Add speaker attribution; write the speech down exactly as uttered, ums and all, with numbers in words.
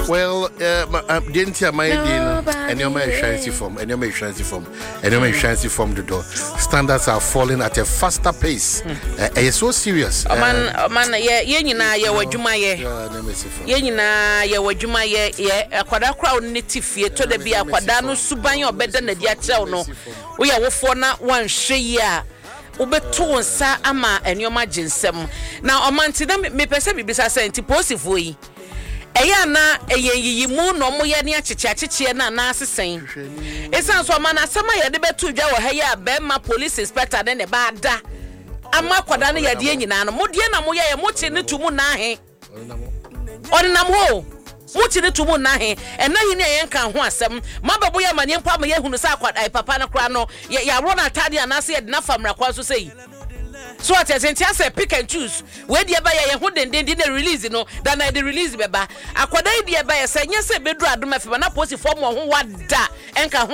Speaker 1: Well, uh, didn't you my deal? And you're my shanty form, and you're my shanty form, and you're my shanty form the door. Standards are falling at a faster pace. It's so serious.
Speaker 2: Man, man, yeah, you know, you were Juma, yeah, you know, you were Juma, yeah, yeah, a quadra crowd native here to the be a quadano subanyo better than the Yachel. No, we are for not one share. Ubeto sa ama enyoma jinsem na omanti na me pese bibisa senti posifoi eya na eyeyimu no mo ye ne acheche acheche na na asesen esan so ama na sama ye de betu dwa wo ha ya be ma police inspector ne ne ba da ama kwada ne ye de nyina no mo de na mo ye mo che ne tumu na he onam ho muti ne tumu na he ena hi ne ye nka ho asem mababo ye manye mpa ma ye hunu sa kwada papa na kra no ya ro na tade anase ye de na famra kwa so sei so at senti ase pick and choose we de ba ye ho den den de release no da na de release beba akwada de ba ye se nye se bedru adom afi na posi form ho wada enka